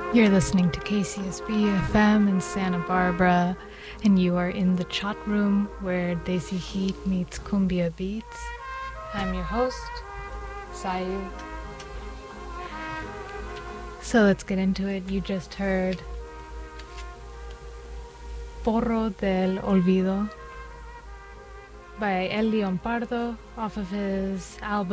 You're listening to KCSB FM in Santa Barbara, and you are in the chat room where Desi Heat meets Cumbia Beats. I'm your host, Sayu. So let's get into it. You just heard Porro del Olvido by El Leon Pardo off of his album